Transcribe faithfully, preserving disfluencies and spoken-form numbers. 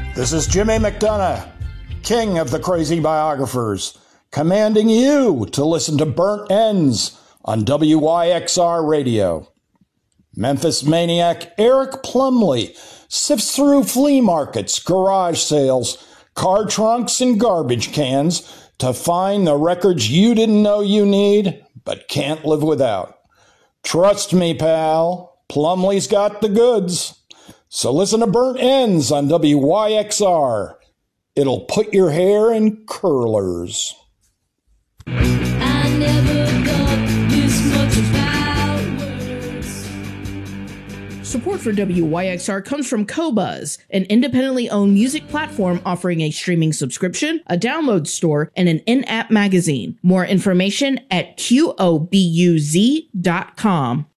This is Jimmy McDonough, king of the crazy biographers, commanding you to listen to Burnt Ends on W Y X R Radio. Memphis maniac Eric Plumley sifts through flea markets, garage sales, car trunks, and garbage cans to find the records you didn't know you need but can't live without. Trust me, pal, Plumley's got the goods. So listen to Burnt Ends on W Y X R. It'll put your hair in curlers. I never thought this much about words. Support for W Y X R comes from Qobuz, an independently owned music platform offering a streaming subscription, a download store, and an in-app magazine. More information at Q O B U Z dot com.